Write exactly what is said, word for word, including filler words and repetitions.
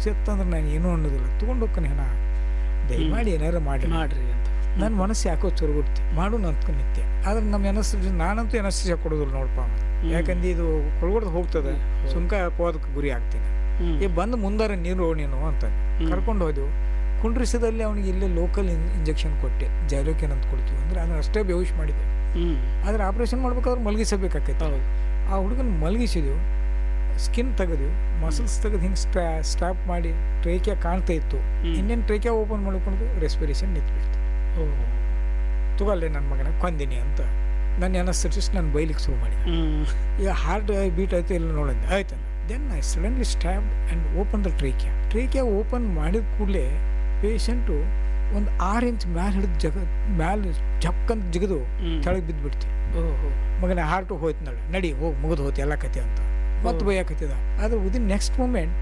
ಇತ್ತಂದ್ರೆ ನಾನು ಏನೂ ಅನ್ನೋದಿಲ್ಲ ತೊಗೊಂಡು ಹೋಗ್ತಾನೆ ಹೆಣ ದಯಮಾಡಿ ಏನಾರು ಮಾಡಿ ಮಾಡ್ರಿ ಅಂತ ನನ್ನ ಮನಸ್ಸು ಯಾಕೋ ಚುರುಗುಡ್ತಿ ಮಾಡು ಅಂತ ನಿತ್ಯ ಆದ್ರೆ ನಮ್ಮ ಎನಸ್ತಿ ನಾನಂತೂ ಎನಸ್ತಿ ಕೊಡೋದಿಲ್ಲ ನೋಡಪ್ಪ ಯಾಕಂದ್ರೆ ಇದು ಕೊಳ್ಗೊಡ್ದು ಹೋಗ್ತದೆ ಸುಂಕ ಹಾಕೋದಕ್ಕೆ ಗುರಿ ಆಗ್ತೀನಿ ಈ ಬಂದು ಮುಂದಾರ ನೀರು ನೀನು ಅಂತ ಕರ್ಕೊಂಡು ಹೋದೆವು. ಕುಂಡ್ರಿಸದಲ್ಲಿ ಅವನಿಗೆ ಇಲ್ಲೇ ಲೋಕಲ್ ಇಂಜೆಕ್ಷನ್ ಕೊಟ್ಟೆ, ಜೈಲೋಕೇನ್ ಅಂತ ಕೊಡ್ತೀವಿ ಅಂದ್ರೆ ಅದನ್ನ ಅಷ್ಟೇ ಬೇವಿಷ್ ಮಾಡಿದೆ. ಆದ್ರೆ ಆಪ್ರೇಷನ್ ಮಾಡ್ಬೇಕಾದ್ರೆ ಮಲಗಿಸಬೇಕಾಕೈತೆ. ಆ ಹುಡುಗನ ಮಲಗಿಸಿದೆವು, ಸ್ಕಿನ್ ತೆಗೆದು ಮಸಲ್ಸ್ ತೆಗೆದು ಹಿಂಗೆ ಸ್ಟ್ರಾ ಸ್ಟ್ರಾಪ್ ಮಾಡಿ ಟ್ರೇಕ್ಯಾ ಕಾಣ್ತಾ ಇತ್ತು. ಇನ್ನೇನು ಟ್ರೇಕ್ಯಾ ಓಪನ್ ಮಾಡ್ಕೊಂಡು ರೆಸ್ಪಿರೇಷನ್ ನಿಂತ್ಬಿಡ್ತು. ತಗೊಳ್ಳೆ ನನ್ನ ಮಗನ ಕೊಂದಿನಿ ಅಂತ ನನ್ನ ಅನಸ್ತಟಿಸ್ಟ್ ನಾನು ಬೈಲಿಕ್ಕೆ ಶುರು ಮಾಡಿದೆ. ಈಗ ಹಾರ್ಟ್ ಬೀಟ್ ಆಯ್ತು ಇಲ್ಲ ನೋಡಿದ್ದೆ ಆಯ್ತು. Then I suddenly stab and open the ಟ್ರೇಕ್ಯಾ. ಟ್ರೇಕ್ಯಾ open ಮಾಡಿದ ಕೂಡಲೇ ಪೇಷಂಟು ಒಂದು ಆರು ಇಂಚ್ ಮ್ಯಾಲೆ ಹಿಡಿದು ಜಗ ಮ್ಯಾಲೆ ಜಕ್ಕಂತ ಜಿಗಿದು ಕೆಳಗೆ ಬಿದ್ದುಬಿಡ್ತಿ. ಮಗನ ಹಾರ್ಟು ಹೋಯ್ತು ನಡಿ ನಡಿ ಹೋಗಿ ಮುಗಿದು ಹೋಯ್ತು ಎಲ್ಲ ಕತೆ ಅಂತ ಮತ್ತೆ ಬೈಯಾಕತ್ತಿದ. ಆದ್ರೆ ವಿದಿನ್ ನೆಕ್ಸ್ಟ್ ಮೂಮೆಂಟ್